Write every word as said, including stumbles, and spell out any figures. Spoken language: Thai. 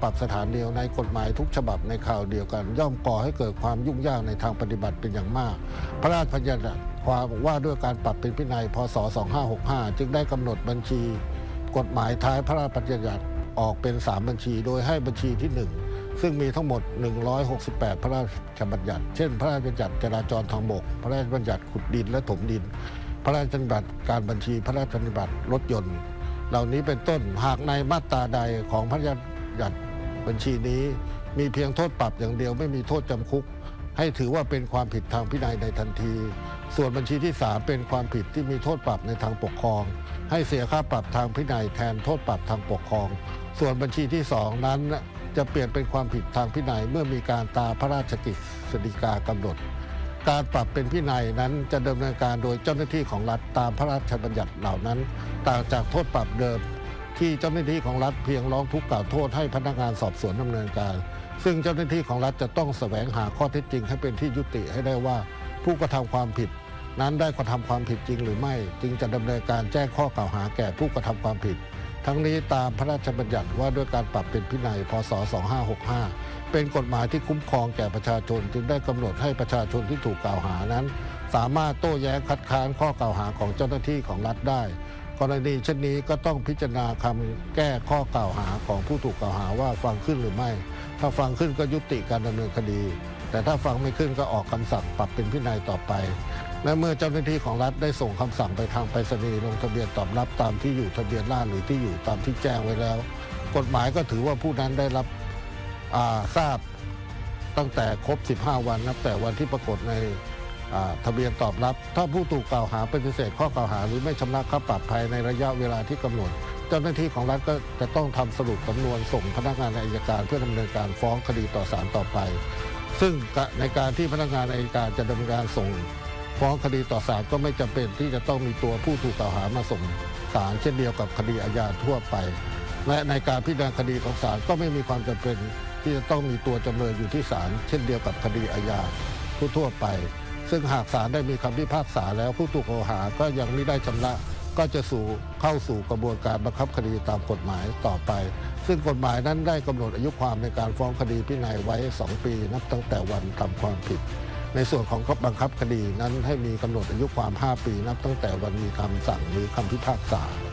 รับสถานเดียวในกฎหมายทุกฉบับในข่าวเดียวกันย่อมก่อให้เกิดความยุ่งยากในทางปฏิบัติเป็นอย่างมากพระราชบัญญัติความว่าด้วยการปรับเป็นพินัยพ.ศ. สองพันห้าร้อยหกสิบห้าจึงได้กำหนดบัญชีกฎหมายท้ายพระราชบัญญัติออกเป็นสามบัญชีโดยให้บัญชีที่หนึ่งซึ่งมีทั้งหมดหนึ่งร้อยหกสิบแปดพระราชบัญญัติเช่นพระราชบัญญัติจราจรทางบกพระราชบัญญัติขุดดินและถมดินพระราชบัญญัติการบัญชีพระราชบัญญัติรถยนต์เหล่านี้เป็นต้นหากในมาตราใดของพระราชบัญญัติบัญชีนี้มีเพียงโทษปรับอย่างเดียวไม่มีโทษจำคุกให้ถือว่าเป็นความผิดทางพินัยในทันทีส่วนบัญชีที่สามเป็นความผิดที่มีโทษปรับในทางปกครองให้เสียค่าปรับทางพินัยแทนโทษปรับทางปกครองส่วนบัญชีที่สองนั้นจะเปลี่ยนเป็นความผิดทางพินัยเมื่อมีการตามพระราชกฤษฎีกากำหนดการปรับเป็นพินัยนั้นจะดำเนินการโดยเจ้าหน้าที่ของรัฐตามพระราชบัญญัติเหล่านั้นต่างจากโทษปรับเดิมที่เจ้าหน้าที่ของรัฐเพียงร้องทุกข์กล่าวโทษให้พนักงานสอบสวนดำเนินการซึ่งเจ้าหน้าที่ของรัฐจะต้องแสวงหาข้อเท็จจริงให้เป็นที่ยุติให้ได้ว่าผู้กระทำความผิดนั้นได้กระทำความผิดจริงหรือไม่จึงจะดำเนินการแจ้งข้อกล่าวหาแก่ผู้กระทำความผิดทั้งนี้ตามพระราชบัญญัติว่าด้วยการปรับเป็นพินัยพ.ศ. สองพันห้าร้อยหกสิบห้าเป็นกฎหมายที่คุ้มครองแก่ประชาชนจึงได้กำหนดให้ประชาชนที่ถูกกล่าวหานั้นสามารถโต้แย้งคัดค้านข้อกล่าวหาของเจ้าหน้าที่ของรัฐได้กรณีเช่นนี้ก็ต้องพิจารณาคำแก้ข้อกล่าวหาของผู้ถูกกล่าวหาว่าฟังขึ้นหรือไม่ถ้าฟังขึ้นก็ยุติการดำเนินคดีแต่ถ้าฟังไม่ขึ้นก็ออกคำสั่งปรับเป็นพินัยต่อไปและเมื่อเจ้าหน้าที่ของรัฐได้ส่งคำสั่งไปทางไปรษณีย์ลงทะเบียนตอบรับตามที่อยู่ทะเบียนราษฎร์หรือที่อยู่ตามที่แจ้งไว้แล้วกฎหมายก็ถือว่าผู้นั้นได้รับทราบตั้งแต่ครบสิบห้าวันนับแต่วันที่ปรากฏในทะเบียนตอบรับถ้าผู้ถูกกล่าวหาปฏิเสธข้อกล่าวหาหรือไม่ชำระค่าปรับภายในระยะเวลาที่กำหนดเจ้าหน้าที่ของรัฐก็จะต้องทำสรุปสำนวนส่งพนักงานอัยการเพื่อดำเนินการฟ้องคดีต่อศาลต่อไปซึ่งในการที่พนักงานอัยการจะดำเนินการส่งฟ้องคดีต่อศาลก็ไม่จำเป็นที่จะต้องมีตัวผู้ถูกกล่าวหามาส่งศาลเช่นเดียวกับคดีอาญาทั่วไปและในการพิจารณาคดีของศาลก็ไม่มีความจำเป็นที่จะต้องมีตัวจำเลยอยู่ที่ศาลเช่นเดียวกับคดีอาญาทั่วไปซึ่งหากศาลได้มีคำพิพากษาแล้วผู้ถูกกล่าวหาก็ยังไม่ได้ชำระก็จะสู่เข้าสู่กระบวนการบังคับคดีตามกฎหมายต่อไปซึ่งกฎหมายนั้นได้กำหนดอายุความในการฟ้องคดีพินัยไว้สองปีนับตั้งแต่วันทำความผิดในส่วนของบังคับคดีนั้นให้มีกำหนดอายุความห้าปีนับตั้งแต่วันมีคำสั่งหรือคำพิพากษา